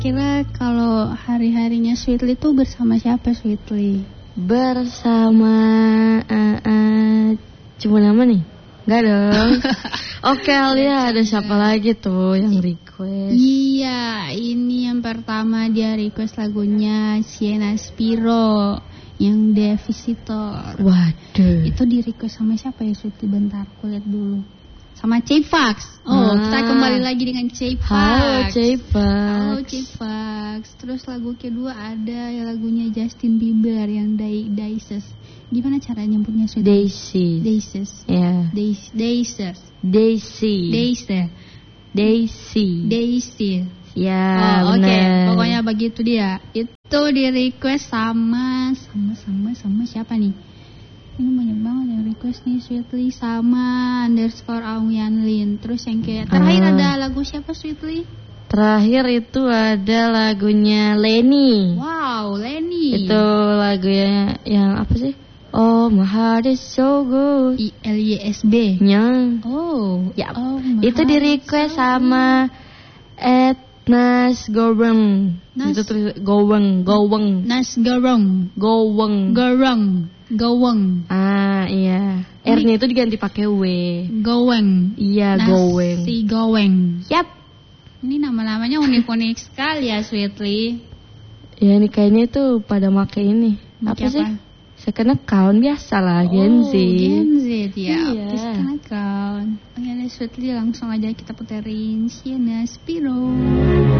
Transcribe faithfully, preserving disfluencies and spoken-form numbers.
Kira kalau hari-harinya Sweetly tuh bersama siapa Sweetly? Bersama uh, uh, cuma nama nih? Enggak dong. Oke, Alia, ada siapa lagi tuh yang request? Iya, ini yang pertama dia request lagunya Sienna Spiro yang The Visitor. Waduh. Itu di request sama siapa ya Sweetly? Bentar, aku lihat dulu. Sama J-Fax. Oh, ah. Kita kembali lagi dengan J-Fax. Halo J-Fax. Halo J-Fax. Terus lagu kedua ada lagunya Justin Bieber yang Daisies. Gimana cara nyebutnya Sweet? Daisies. Daisies. Ya. Yeah. Daisies. Daisy. Daisy. Daisy. Daisy. Ya, oh, oke. Okay. Pokoknya begitu dia. Itu di request sama sama sama sama siapa nih? Ini banyak banget yang request nih Sweetly sama underscore Aung Yanlin. Terus yang kayak terakhir uh, ada lagu siapa Sweetly? Terakhir itu ada lagunya Lenny. Wow, Lenny. Itu lagunya yang apa sih? Oh, my heart is so good. I L Y S B. Yang. Oh, ya. Oh, itu di request so sama Ed Nas Goweng. Itu tulis Goweng, Goweng. Nas Goweng, Goweng, Goweng, Goweng. Ah, iya. R-nya itu diganti pakai W. Goweng. Iya, Goweng. Si Goweng. Yap. Ini nama-namanya unik-unik sekali ya, Sweetly. Ya, ini kayaknya tuh pada make ini. Apa, apa sih? Second account biasa lah, Gen Z. Oh, Gen Z ya. Iya. Second account. Oke, Sweetly langsung aja kita puterin Sienna Spiro.